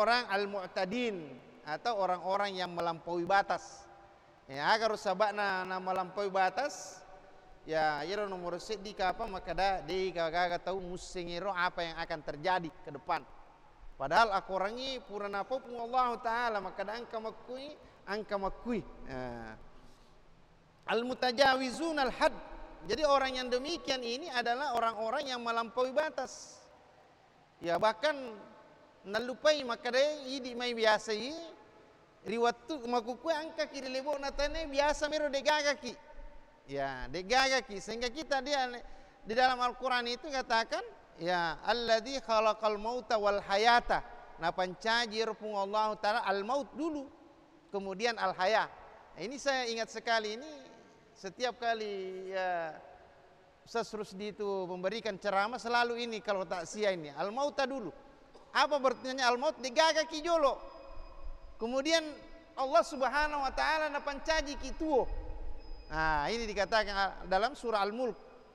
orang-orang al-mu'tadin atau orang-orang yang melampaui batas. Ya, agar sabakna na melampaui batas, ya iro nomor di apa maka di kagak tahu musingiro apa yang akan terjadi ke depan. Padahal aku orangi purana apa pun Allah Taala maka angka makui. Al-mutajawizun al-had. Jadi orang yang demikian ini adalah orang-orang yang melampaui batas. Ya bahkan nalupai maka idi mai biasa riwatu makuku angka kiri lebo natane biasa mero degagaki. Ya, degagaki sehingga kita dia di dalam Al-Qur'an itu katakan ya alladzi khalaqal mauta wal hayata. Nah pancaji rupung Allah Taala al-maut dulu kemudian al-haya. Nah, ini saya ingat sekali ini setiap kali ya Ustaz Rusdi itu memberikan ceramah selalu ini kalau takziah ini al-mauta dulu. Apa bertanya al-maut degagaki jolo. Kemudian Allah Subhanahu wa taala na pancaji kituo. Nah, ini dikatakan dalam surah Al-Mulk.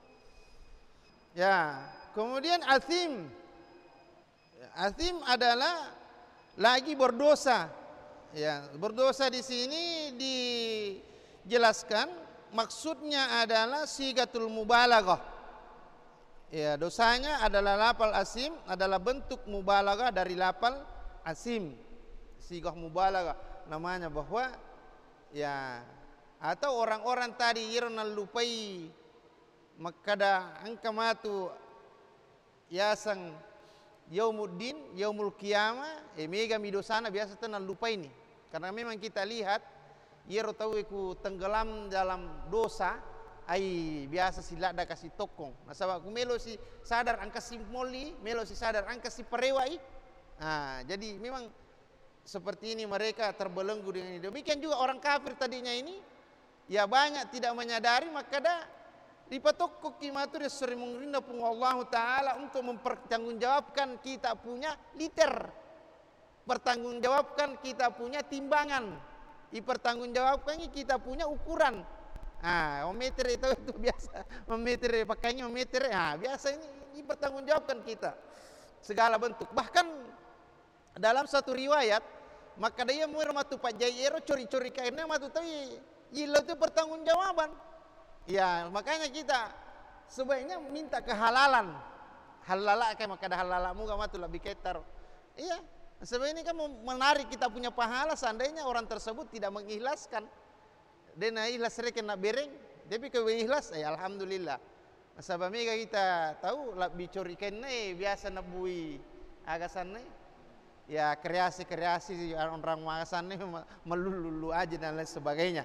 Ya, kemudian athim. Athim adalah lagi berdosa. Ya, berdosa di sini dijelaskan maksudnya adalah sigatul mubalaghah. Ya, dosanya adalah lafal asim adalah bentuk mubalaghah dari lafal asim. Sigah mubalaghah namanya bahwa ya atau orang-orang tadi irna lupai makada angkamatu yasang yaumuddin yaumul qiyamah mega midosana biasa tenang lupa ini karena memang kita lihat iro tahu ku tenggelam dalam dosa ai biasa silada kasih tokong nasaba ku melo si sadar angka si moli melo si sadar angka si perewai. Nah, jadi memang seperti ini mereka terbelenggu dengan ini. Demikian juga orang kafir tadinya ini ya banyak tidak menyadari maka dipatokok kimatu dia sering mengindah pun Allah Ta'ala untuk mempertanggungjawabkan kita punya liter, pertanggungjawabkan kita punya timbangan, dipertanggungjawabkan kita punya ukuran. Meter itu biasa, meter pakainya meter, biasa ini dipertanggungjawabkan kita segala bentuk. Bahkan dalam satu riwayat maka dia mau matu Pak Jairo curi-curi kainnya matu tapi gila itu pertanggungjawaban. Ya makanya kita sebaiknya minta kehalalan. Halala kayak maka ada halalamu gak matu lebih ketar. Iya sebenarnya kan menarik kita punya pahala seandainya orang tersebut tidak mengikhlaskan. Dia na ikhlas reken nak bereng tapi kalau ikhlas alhamdulillah. Sebab mega kita tahu lebih curi kainnya biasa nabui agak sana. Ya kreasi-kreasi orang Makassar ini melulu aja dan lain sebagainya.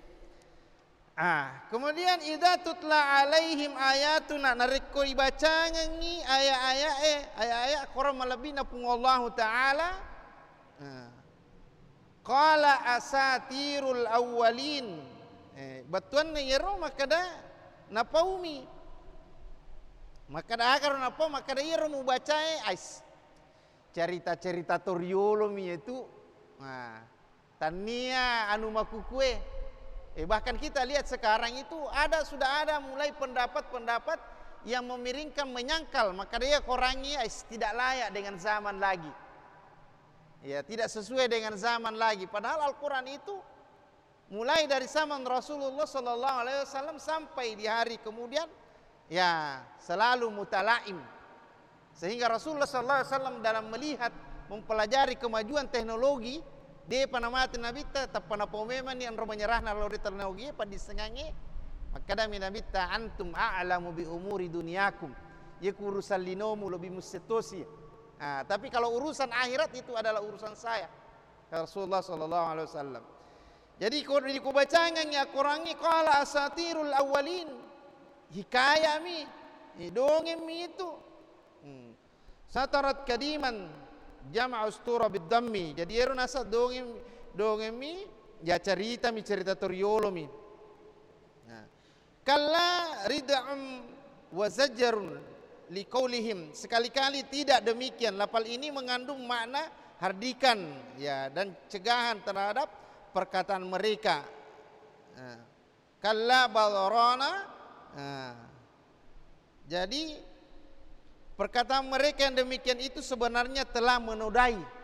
Kemudian idza tutla alaihim ayatuna narikko dibacanya ni ayat-ayat Quran malabina pun Allah Taala. Qala asatirul awwalin. Batuan ni iro makada napaumi. Makada agar napa makada iro mubacae ais. Cerita-cerita toriolomi itu tania anu makukue bahkan kita lihat sekarang itu sudah ada mulai pendapat-pendapat yang memiringkan menyangkal maka dia korangi tidak layak dengan zaman lagi ya tidak sesuai dengan zaman lagi padahal Al-Quran itu mulai dari zaman Rasulullah SAW sampai di hari kemudian ya selalu mutalaim. Sehingga Rasulullah SAW dalam melihat mempelajari kemajuan teknologi dia panamati Nabi tak pernah pomeman yang menyerah naluri teknologi pada disengangi maka dami Nabi antum a'lamu bi umuri dunyakum yaku urusan linomu lebih musetosi. Tapi kalau urusan akhirat itu adalah urusan saya Rasulullah SAW. Jadi kalau dikubacanya ya kurangi qala asatirul awwalin hikayah mi dongeng mi itu satarat kadiman jama' ustura bidammi jadi eru nasa dongeng mi ya cerita toriolo mi kalla rid'am wa zajrun liqaulihim sekali-kali tidak demikian lafal ini mengandung makna hardikan ya dan cegahan terhadap perkataan mereka kalla balorona jadi perkataan mereka yang demikian itu sebenarnya telah menodai